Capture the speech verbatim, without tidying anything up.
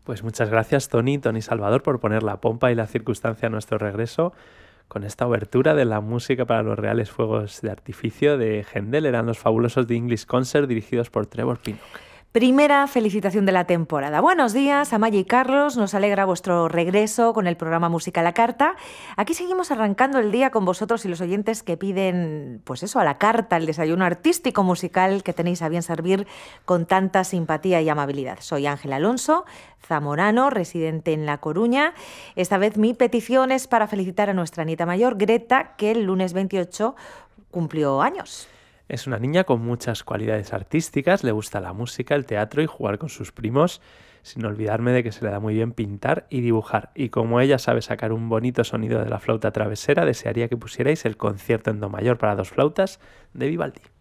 Pues muchas gracias, Tony, Tony Salvador, por poner la pompa y la circunstancia a nuestro regreso con esta obertura de la música para los reales fuegos de artificio de Händel. Eran los fabulosos The English Concert dirigidos por Trevor Pinnock. Primera felicitación de la temporada. Buenos días, Amaya y Carlos. Nos alegra vuestro regreso con el programa Música a la Carta. Aquí seguimos arrancando el día con vosotros y los oyentes que piden, pues eso, a la carta, el desayuno artístico musical que tenéis a bien servir con tanta simpatía y amabilidad. Soy Ángela Alonso, zamorano, residente en La Coruña. Esta vez mi petición es para felicitar a nuestra nieta mayor, Greta, que el lunes veintiocho cumplió años. Es una niña con muchas cualidades artísticas, le gusta la música, el teatro y jugar con sus primos, sin olvidarme de que se le da muy bien pintar y dibujar. Y como ella sabe sacar un bonito sonido de la flauta travesera, desearía que pusierais el concierto en do mayor para dos flautas de Vivaldi.